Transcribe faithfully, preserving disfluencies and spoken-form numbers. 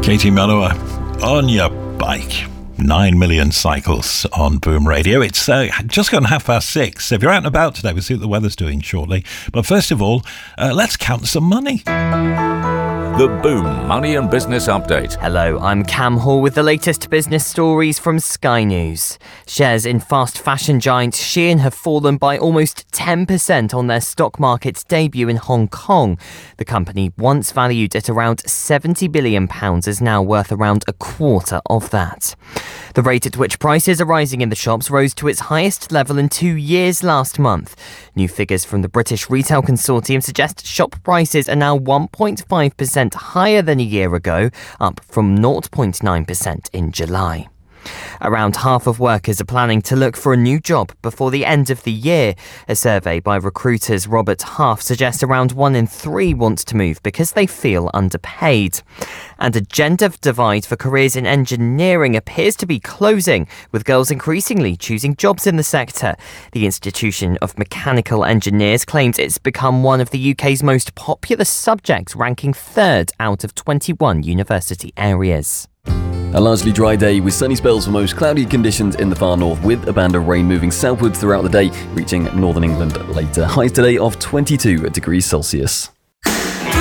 Katie Melua on your bike. Nine million cycles on Boom Radio. It's uh, just gone half past six. If you're out and about today, we'll see what the weather's doing shortly. But first of all, uh, let's count some money. The Boom Money and Business Update. Hello, I'm Cam Hall with the latest business stories from Sky News. Shares in fast fashion giant Shein have fallen by almost ten percent on their stock market's debut in Hong Kong. The company, once valued at around seventy billion pounds, is now worth around a quarter of that. The rate at which prices are rising in the shops rose to its highest level in two years last month. New figures from the British Retail Consortium suggest shop prices are now one point five percent higher than a year ago, up from zero point nine percent in July. Around half of workers are planning to look for a new job before the end of the year. A survey by recruiters Robert Half suggests around one in three wants to move because they feel underpaid. And a gender divide for careers in engineering appears to be closing, with girls increasingly choosing jobs in the sector. The Institution of Mechanical Engineers claims it's become one of the U K's most popular subjects, ranking third out of twenty-one university areas. A largely dry day with sunny spells for most, cloudy conditions in the far north with a band of rain moving southwards throughout the day, reaching northern England later. Highs today of twenty-two degrees Celsius.